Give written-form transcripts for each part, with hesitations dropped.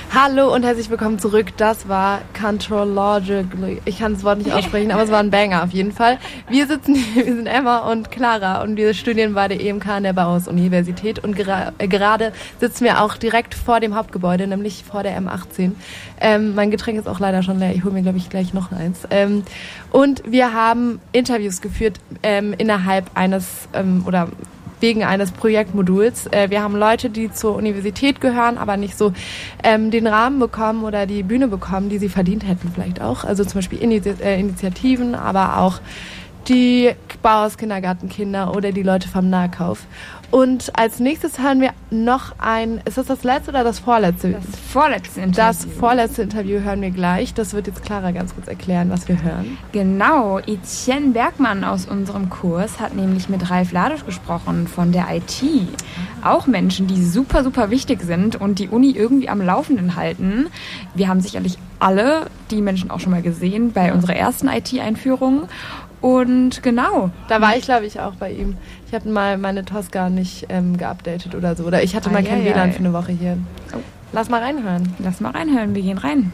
Hallo und herzlich willkommen zurück. Das war Contrologically. Ich kann das Wort nicht aussprechen, aber es war ein Banger auf jeden Fall. Wir sind Emma und Clara und wir studieren bei der EMK an der Bauhaus-Universität und gerade sitzen wir auch direkt vor dem Hauptgebäude, nämlich vor der M18. Mein Getränk ist auch leider schon leer. Ich hole mir, glaube ich, gleich noch eins. Und wir haben Interviews geführt innerhalb eines oder wegen eines Projektmoduls. Wir haben Leute, die zur Universität gehören, aber nicht so den Rahmen bekommen oder die Bühne bekommen, die sie verdient hätten vielleicht auch. Also zum Beispiel Initiativen, aber auch die Bauhaus-Kindergartenkinder oder die Leute vom Nahkauf. Und als nächstes hören wir noch ist das letzte oder das vorletzte? Das vorletzte Interview. Das vorletzte Interview hören wir gleich. Das wird jetzt Clara ganz kurz erklären, was wir hören. Genau, Etienne Bergmann aus unserem Kurs hat nämlich mit Ralf Ladusch gesprochen von der IT. Auch Menschen, die super, super wichtig sind und die Uni irgendwie am Laufenden halten. Wir haben sicherlich alle die Menschen auch schon mal gesehen bei unserer ersten IT-Einführung. Und genau. Da war ich, glaube ich, auch bei ihm. Ich habe mal meine Tosca nicht geupdatet oder so. Oder ich hatte mal kein WLAN für eine Woche hier. Oh. Lass mal reinhören. Wir gehen rein.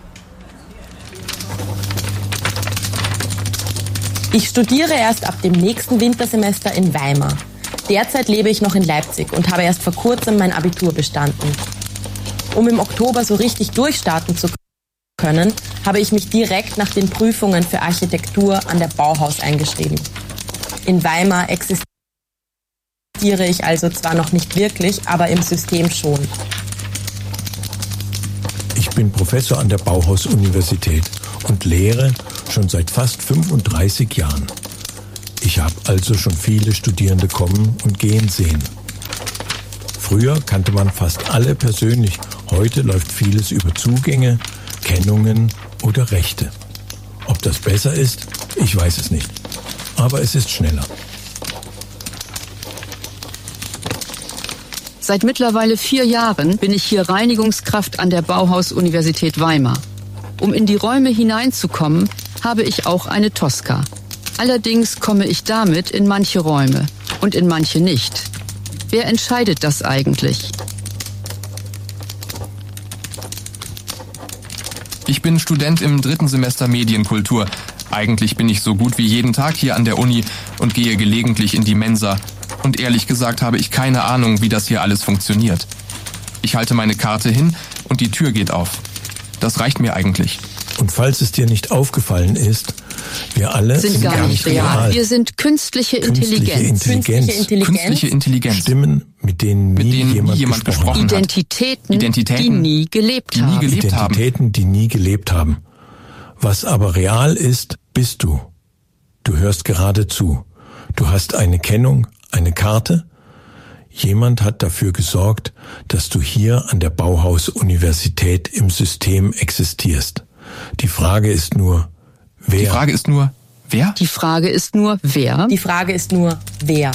Ich studiere erst ab dem nächsten Wintersemester in Weimar. Derzeit lebe ich noch in Leipzig und habe erst vor kurzem mein Abitur bestanden. Um im Oktober so richtig durchstarten zu können, habe ich mich direkt nach den Prüfungen für Architektur an der Bauhaus eingeschrieben. In Weimar existiere ich also zwar noch nicht wirklich, aber im System schon. Ich bin Professor an der Bauhaus-Universität und lehre schon seit fast 35 Jahren. Ich habe also schon viele Studierende kommen und gehen sehen. Früher kannte man fast alle persönlich, heute läuft vieles über Zugänge, Kennungen oder Rechte. Ob das besser ist, ich weiß es nicht. Aber es ist schneller. Seit mittlerweile 4 Jahren bin ich hier Reinigungskraft an der Bauhaus-Universität Weimar. Um in die Räume hineinzukommen, habe ich auch eine Tosca. Allerdings komme ich damit in manche Räume und in manche nicht. Wer entscheidet das eigentlich? Ich bin Student im 3. Semester Medienkultur. Eigentlich bin ich so gut wie jeden Tag hier an der Uni und gehe gelegentlich in die Mensa. Und ehrlich gesagt habe ich keine Ahnung, wie das hier alles funktioniert. Ich halte meine Karte hin und die Tür geht auf. Das reicht mir eigentlich. Und falls es dir nicht aufgefallen ist, wir alle sind gar nicht real. Wir sind künstliche Intelligenz. Künstliche Intelligenz. Stimmen, mit denen nie jemand gesprochen hat. Identitäten, die nie gelebt haben. Identitäten, die nie gelebt haben. Was aber real ist, bist du. Du hörst gerade zu. Du hast eine Kennung, eine Karte. Jemand hat dafür gesorgt, dass du hier an der Bauhaus-Universität im System existierst. Die Frage ist nur, wer? Die Frage ist nur, wer? Die Frage ist nur, wer?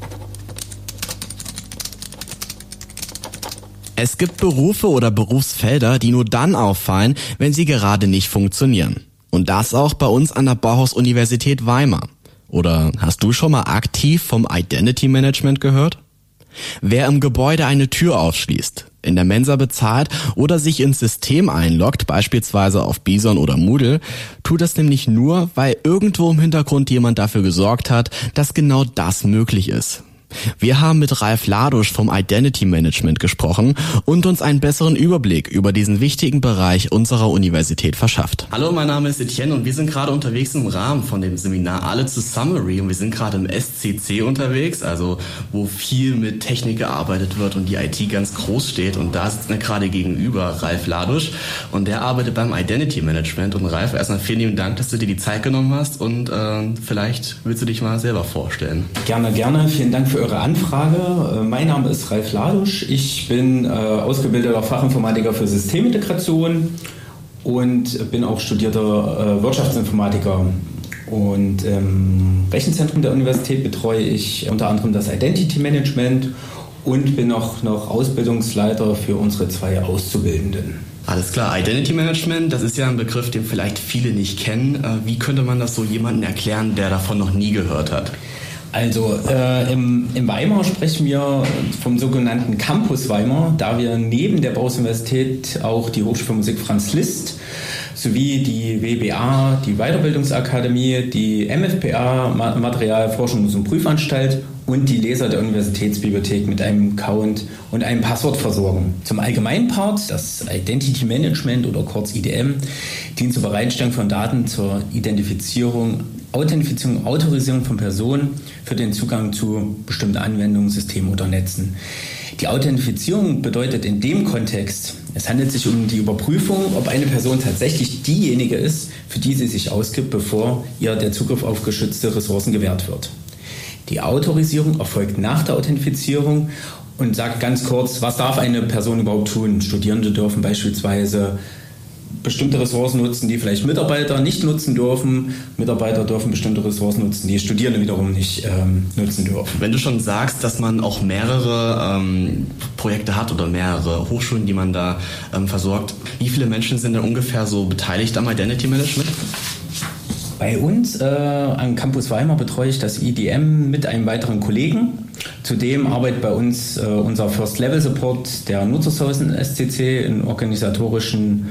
Es gibt Berufe oder Berufsfelder, die nur dann auffallen, wenn sie gerade nicht funktionieren. Und das auch bei uns an der Bauhaus-Universität Weimar. Oder hast du schon mal aktiv vom Identity Management gehört? Wer im Gebäude eine Tür aufschließt, in der Mensa bezahlt oder sich ins System einloggt, beispielsweise auf Bison oder Moodle, tut das nämlich nur, weil irgendwo im Hintergrund jemand dafür gesorgt hat, dass genau das möglich ist. Wir haben mit Ralf Ladusch vom Identity Management gesprochen und uns einen besseren Überblick über diesen wichtigen Bereich unserer Universität verschafft. Hallo, mein Name ist Etienne und wir sind gerade unterwegs im Rahmen von dem Seminar Alle zu Summary und wir sind gerade im SCC unterwegs, also wo viel mit Technik gearbeitet wird und die IT ganz groß steht und da sitzt mir gerade gegenüber Ralf Ladusch und der arbeitet beim Identity Management und Ralf, erstmal vielen lieben Dank, dass du dir die Zeit genommen hast und vielleicht willst du dich mal selber vorstellen. Gerne. Vielen Dank für eure Anfrage. Mein Name ist Ralf Ladusch. Ich bin ausgebildeter Fachinformatiker für Systemintegration und bin auch studierter Wirtschaftsinformatiker. Und im Rechenzentrum der Universität betreue ich unter anderem das Identity Management und bin auch noch Ausbildungsleiter für unsere 2 Auszubildenden. Alles klar, Identity Management, das ist ja ein Begriff, den vielleicht viele nicht kennen. Wie könnte man das so jemandem erklären, der davon noch nie gehört hat? Also im Weimar sprechen wir vom sogenannten Campus Weimar, da wir neben der Bauhaus-Universität auch die Hochschule für Musik Franz Liszt sowie die WBA, die Weiterbildungsakademie, die MFPA, Material-, Forschungs- und Prüfanstalt und die Leser der Universitätsbibliothek mit einem Account und einem Passwort versorgen. Zum allgemeinen Part, das Identity Management oder kurz IDM, dient zur Bereitstellung von Daten zur Identifizierung, Authentifizierung, Autorisierung von Personen für den Zugang zu bestimmten Anwendungen, Systemen oder Netzen. Die Authentifizierung bedeutet in dem Kontext, es handelt sich um die Überprüfung, ob eine Person tatsächlich diejenige ist, für die sie sich ausgibt, bevor ihr der Zugriff auf geschützte Ressourcen gewährt wird. Die Autorisierung erfolgt nach der Authentifizierung und sagt ganz kurz, was darf eine Person überhaupt tun? Studierende dürfen beispielsweise bestimmte Ressourcen nutzen, die vielleicht Mitarbeiter nicht nutzen dürfen. Mitarbeiter dürfen bestimmte Ressourcen nutzen, die Studierende wiederum nicht nutzen dürfen. Wenn du schon sagst, dass man auch mehrere Projekte hat oder mehrere Hochschulen, die man da versorgt, wie viele Menschen sind denn ungefähr so beteiligt am Identity Management? Bei uns am Campus Weimar betreue ich das IDM mit einem weiteren Kollegen. Zudem arbeitet bei uns unser First-Level-Support der Nutzerservice in SCC in organisatorischen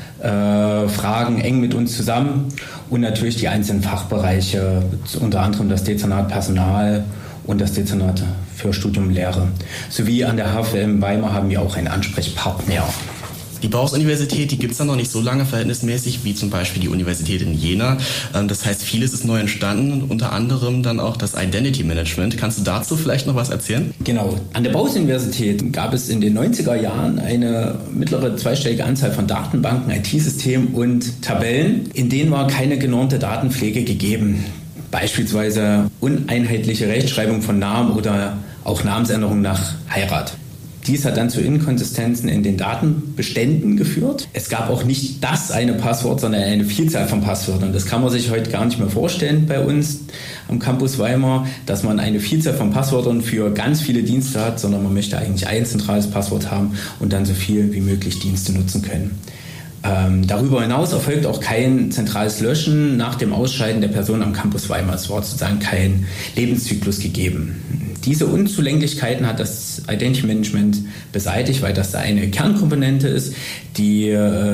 Fragen eng mit uns zusammen und natürlich die einzelnen Fachbereiche, unter anderem das Dezernat Personal und das Dezernat für Studium Lehre. Sowie an der HFM Weimar haben wir auch einen Ansprechpartner. Die Bauhaus-Universität, die gibt es ja noch nicht so lange verhältnismäßig wie zum Beispiel die Universität in Jena. Das heißt, vieles ist neu entstanden, unter anderem dann auch das Identity Management. Kannst du dazu vielleicht noch was erzählen? Genau. An der Bauhaus-Universität gab es in den 90er Jahren eine mittlere zweistellige Anzahl von Datenbanken, IT-Systemen und Tabellen. In denen war keine genormte Datenpflege gegeben. Beispielsweise uneinheitliche Rechtschreibung von Namen oder auch Namensänderung nach Heirat. Dies hat dann zu Inkonsistenzen in den Datenbeständen geführt. Es gab auch nicht das eine Passwort, sondern eine Vielzahl von Passwörtern. Das kann man sich heute gar nicht mehr vorstellen bei uns am Campus Weimar, dass man eine Vielzahl von Passwörtern für ganz viele Dienste hat, sondern man möchte eigentlich ein zentrales Passwort haben und dann so viel wie möglich Dienste nutzen können. Darüber hinaus erfolgt auch kein zentrales Löschen nach dem Ausscheiden der Person am Campus Weimar. Es war sozusagen kein Lebenszyklus gegeben. Diese Unzulänglichkeiten hat das Identity Management beseitigt, weil das eine Kernkomponente ist, die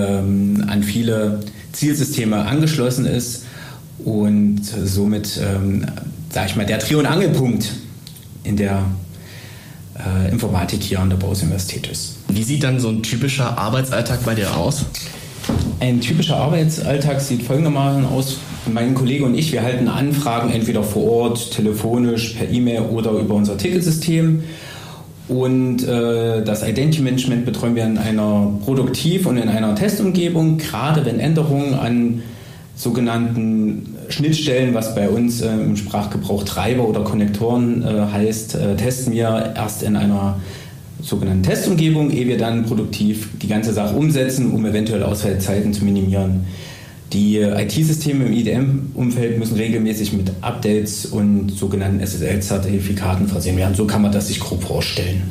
an viele Zielsysteme angeschlossen ist und somit, sage ich mal, der Dreh- und Angelpunkt in der Informatik hier an der Bauhaus-Universität ist. Wie sieht dann so ein typischer Arbeitsalltag bei dir aus? Ein typischer Arbeitsalltag sieht folgendermaßen aus. Mein Kollege und ich, wir halten Anfragen entweder vor Ort, telefonisch, per E-Mail oder über unser Ticketsystem. Und das Identity Management betreuen wir in einer Produktiv- und in einer Testumgebung, gerade wenn Änderungen an sogenannten Schnittstellen, was bei uns im Sprachgebrauch Treiber oder Konnektoren heißt, testen wir erst in einer sogenannten Testumgebung, ehe wir dann produktiv die ganze Sache umsetzen, um eventuell Ausfallzeiten zu minimieren. Die IT-Systeme im IDM-Umfeld müssen regelmäßig mit Updates und sogenannten SSL-Zertifikaten versehen werden. So kann man das sich grob vorstellen.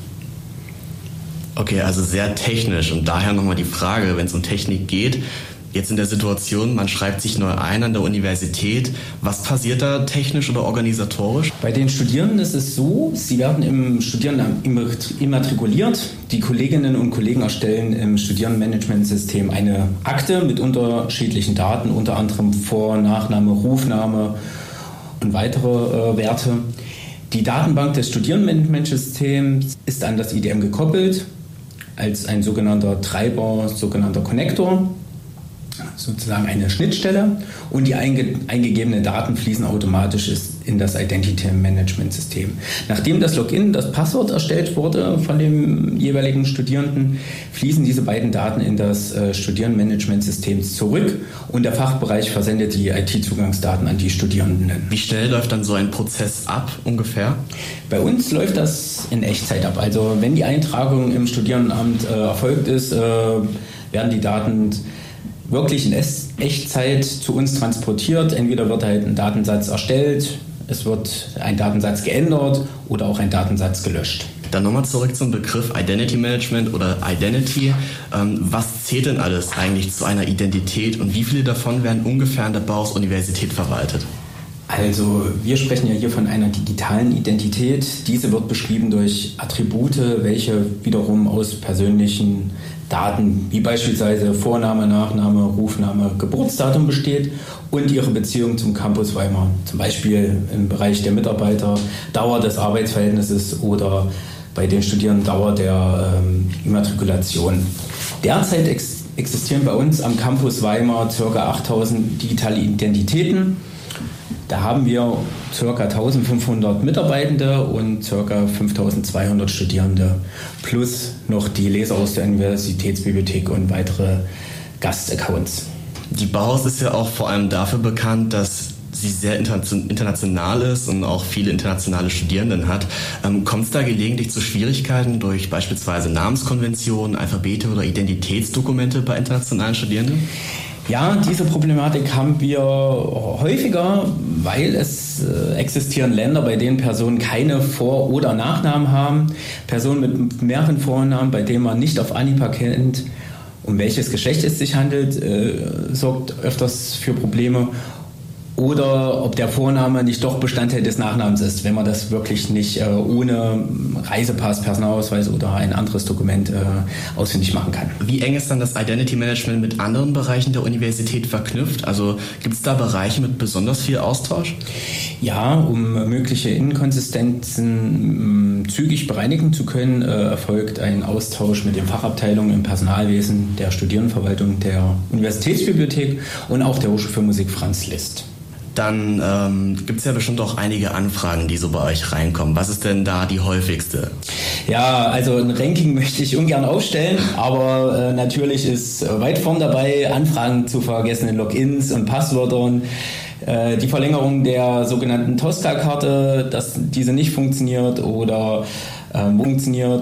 Okay, also sehr technisch und daher nochmal die Frage, wenn es um Technik geht, jetzt in der Situation, man schreibt sich neu ein an der Universität. Was passiert da technisch oder organisatorisch? Bei den Studierenden ist es so, sie werden im Studierendenamt immatrikuliert. Die Kolleginnen und Kollegen erstellen im Studierendenmanagementsystem eine Akte mit unterschiedlichen Daten, unter anderem Vor-, Nachname, Rufname und weitere Werte. Die Datenbank des Studierendenmanagementsystems ist an das IDM gekoppelt als ein sogenannter Treiber, sogenannter Connector. Sozusagen eine Schnittstelle und die eingegebenen Daten fließen automatisch in das Identity Management System. Nachdem das Login, das Passwort erstellt wurde von dem jeweiligen Studierenden, fließen diese beiden Daten in das Studierendenmanagement System zurück und der Fachbereich versendet die IT-Zugangsdaten an die Studierenden. Wie schnell läuft dann so ein Prozess ab ungefähr? Bei uns läuft das in Echtzeit ab. Also wenn die Eintragung im Studierendenamt erfolgt ist, werden die Daten wirklich in Echtzeit zu uns transportiert. Entweder wird halt ein Datensatz erstellt, es wird ein Datensatz geändert oder auch ein Datensatz gelöscht. Dann nochmal zurück zum Begriff Identity Management oder Identity. Was zählt denn alles eigentlich zu einer Identität und wie viele davon werden ungefähr an der Bauhaus-Universität verwaltet? Also wir sprechen ja hier von einer digitalen Identität. Diese wird beschrieben durch Attribute, welche wiederum aus persönlichen Daten, wie beispielsweise Vorname, Nachname, Rufname, Geburtsdatum besteht und ihre Beziehung zum Campus Weimar. Zum Beispiel im Bereich der Mitarbeiter, Dauer des Arbeitsverhältnisses oder bei den Studierenden Dauer der Immatrikulation. Derzeit existieren bei uns am Campus Weimar ca. 8000 digitale Identitäten. Da haben wir ca. 1500 Mitarbeitende und ca. 5200 Studierende plus noch die Leser aus der Universitätsbibliothek und weitere Gastaccounts. Die Bauhaus ist ja auch vor allem dafür bekannt, dass sie sehr international ist und auch viele internationale Studierenden hat. Kommt es da gelegentlich zu Schwierigkeiten durch beispielsweise Namenskonventionen, Alphabete oder Identitätsdokumente bei internationalen Studierenden? Ja, diese Problematik haben wir häufiger, weil es existieren Länder, bei denen Personen keine Vor- oder Nachnamen haben. Personen mit mehreren Vornamen, bei denen man nicht auf Anhieb erkennt, um welches Geschlecht es sich handelt, sorgt öfters für Probleme. Oder ob der Vorname nicht doch Bestandteil des Nachnamens ist, wenn man das wirklich nicht ohne Reisepass, Personalausweis oder ein anderes Dokument ausfindig machen kann. Wie eng ist dann das Identity Management mit anderen Bereichen der Universität verknüpft? Also gibt es da Bereiche mit besonders viel Austausch? Ja, um mögliche Inkonsistenzen zügig bereinigen zu können, erfolgt ein Austausch mit den Fachabteilungen im Personalwesen, der Studierendenverwaltung, der Universitätsbibliothek und auch der Hochschule für Musik Franz Liszt. Dann gibt es ja bestimmt auch einige Anfragen, die so bei euch reinkommen. Was ist denn da die häufigste? Ja, also ein Ranking möchte ich ungern aufstellen, aber natürlich ist weit vorn dabei, Anfragen zu vergessenen Logins und Passwörtern, die Verlängerung der sogenannten Tosca-Karte, dass diese nicht funktioniert oder funktioniert.